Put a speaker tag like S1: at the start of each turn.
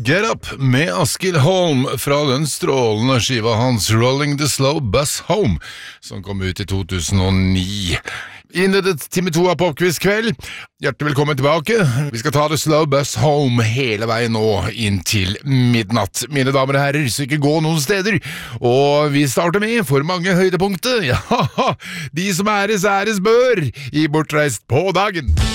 S1: Get Up med Askild Holm fra den strålende skiva hans Rolling the Slow Bus Home, som kom ut i 2009. Innledet time 2 av Popquiz kveld. Hjertelig velkommen tilbake. Vi skal ta The Slow Bus Home hele veien nå inn til midnatt. Mine damer og herrer, så ikke gå noen steder. Og vi starter med for mange høydepunkter. Ja, de som æres bør i Bortreist på dagen.